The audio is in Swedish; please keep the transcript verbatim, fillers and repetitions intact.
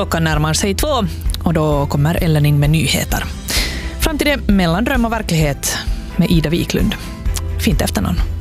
Klockan närmar sig två och då kommer Ellening med nyheter. Fram till det mellan dröm och verklighet med Ida Wiklund. Fint efternamn.